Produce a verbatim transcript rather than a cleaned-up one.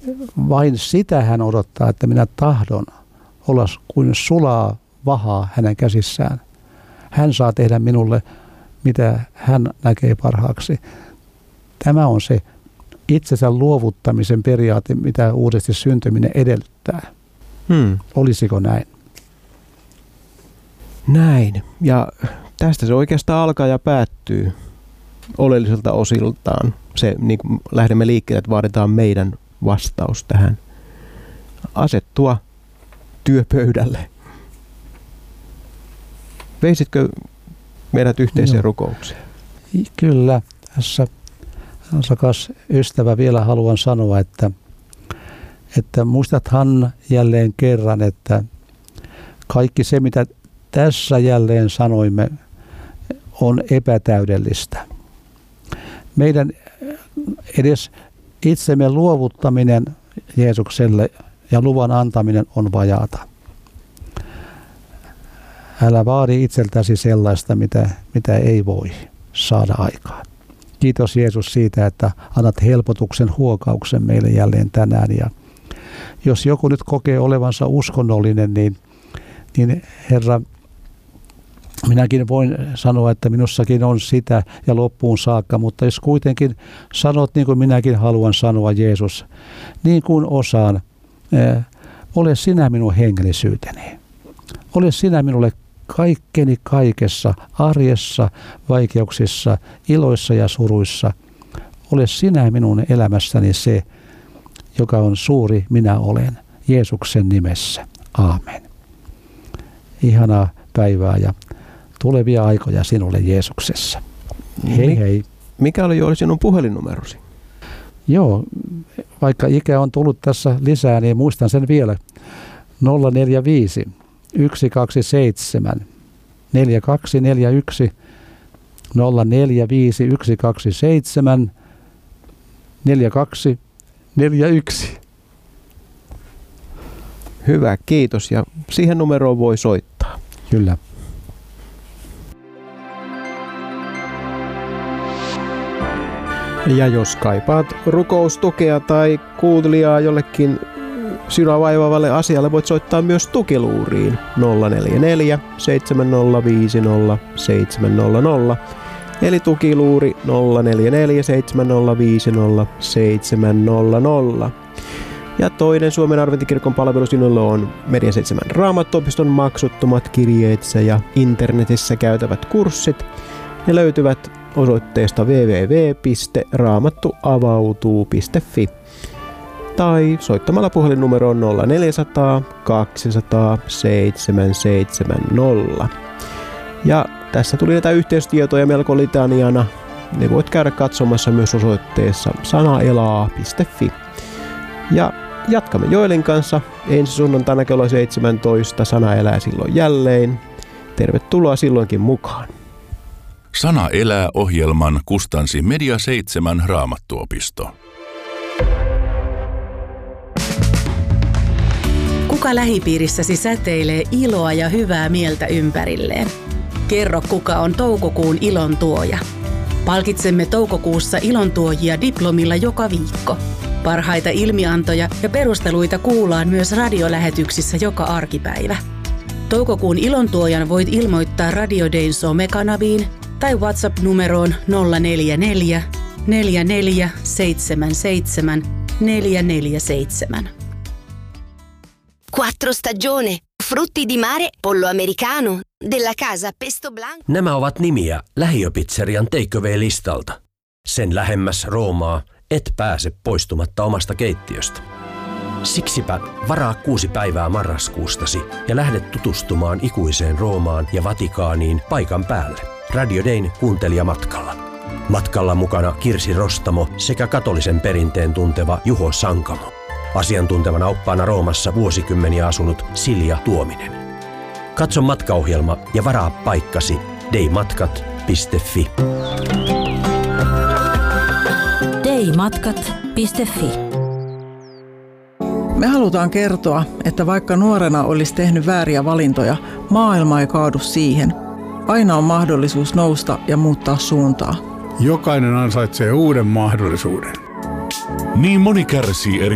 vain sitä hän odottaa, että minä tahdon olla kuin sulaa vahaa hänen käsissään. Hän saa tehdä minulle, mitä hän näkee parhaaksi. Tämä on se itsensä luovuttamisen periaate, mitä uudesti syntyminen edellyttää. Hmm. Olisiko näin? Näin. Ja tästä se oikeastaan alkaa ja päättyy oleelliselta osiltaan. Se, niin kuin lähdemme liikkeelle, että vaaditaan meidän vastaus tähän. Asettua työpöydälle. Veisitkö meidät yhteiseen rukoukseen? Kyllä. Tässä, rakas ystävä, vielä haluan sanoa, että, että muistathan jälleen kerran, että kaikki se, mitä tässä jälleen sanoimme, on epätäydellistä. Meidän edes itsemme luovuttaminen Jeesukselle ja luvan antaminen on vajaata. Älä vaadi itseltäsi sellaista, mitä, mitä ei voi saada aikaan. Kiitos Jeesus siitä, että annat helpotuksen huokauksen meille jälleen tänään. Ja jos joku nyt kokee olevansa uskonnollinen, niin, niin Herra, minäkin voin sanoa, että minussakin on sitä ja loppuun saakka, mutta jos kuitenkin sanot niin kuin minäkin haluan sanoa, Jeesus, niin kuin osaan, äh, ole sinä minun hengellisyyteni. Ole sinä minulle kaikkeni kaikessa, arjessa, vaikeuksissa, iloissa ja suruissa. Ole sinä minun elämässäni se, joka on suuri minä olen, Jeesuksen nimessä. Aamen. Ihanaa päivää ja tulevia aikoja sinulle Jeesuksessa. Hei hei. Mikä oli jo sinun puhelinnumerosi? Joo, vaikka ikä on tullut tässä lisää, niin muistan sen vielä. nolla neljä viisi yksi kaksi seitsemän neljä kaksi neljä yksi nolla neljä viisi yksi kaksi seitsemän neljä kaksi neljä yksi. Hyvä, kiitos. Ja siihen numeroon voi soittaa. Kyllä. Ja jos kaipaat rukoustukea tai kuuntelijaa jollekin sinua vaivaavalle asialle, voit soittaa myös tukiluuriin nolla neljä neljä seitsemän nolla viisi nolla seitsemän nolla nolla eli tukiluuri nolla neljä neljä seitsemän nolla viisi nolla seitsemän nolla nolla. Ja toinen Suomen Adventikirkon palvelu sinulle on Media seitsemän Raamattuopiston maksuttomat kirjeitsä ja internetissä käytävät kurssit. Ne löytyvät osoitteesta double-u double-u double-u piste raamattuavautuu piste fi tai soittamalla puhelinnumeroon nolla neljä nolla nolla kaksi nolla nolla seitsemän seitsemän nolla. Ja tässä tuli näitä yhteystietoja melko litaniana. Ne voit käydä katsomassa myös osoitteessa sanaelaa piste fi. Ja jatkamme Joelin kanssa ensi sunnuntaina kello seitsemäntoista. Sana elää silloin jälleen. Tervetuloa silloinkin mukaan. Sana elää -ohjelman kustansi Media seitsemän Raamattuopisto. Kuka lähipiirissäsi säteilee iloa ja hyvää mieltä ympärilleen? Kerro, kuka on toukokuun ilon tuoja. Palkitsemme toukokuussa ilontuojia diplomilla joka viikko. Parhaita ilmiantoja ja perusteluita kuullaan myös radiolähetyksissä joka arkipäivä. Toukokuun ilontuojan voit ilmoittaa Radio Dayn somekanaviin tai WhatsApp-numeroon nolla neljä neljä neljä neljä seitsemän seitsemän neljä neljä seitsemän. Quattro stagione, frutti di mare, pollo americano, della casa pesto blanco. Nämä ovat nimiä lähiöpizzerian takeaway-listalta. Sen lähemmäs Roomaa et pääse poistumatta omasta keittiöstä. Siksipä varaa kuusi päivää marraskuustasi ja lähde tutustumaan ikuiseen Roomaan ja Vatikaaniin paikan päälle. Radio Dayn kuuntelijamatkalla. Matkalla mukana Kirsi Rostamo sekä katolisen perinteen tunteva Juho Sankamo. Asiantuntevana oppaana Roomassa vuosikymmeniä asunut Silja Tuominen. Katso matkaohjelma ja varaa paikkasi daymatkat piste fi. daymatkat piste fi. Me halutaan kertoa, että vaikka nuorena olisi tehnyt vääriä valintoja, maailma ei kaadu siihen. Aina on mahdollisuus nousta ja muuttaa suuntaa. Jokainen ansaitsee uuden mahdollisuuden. Niin moni kärsii eri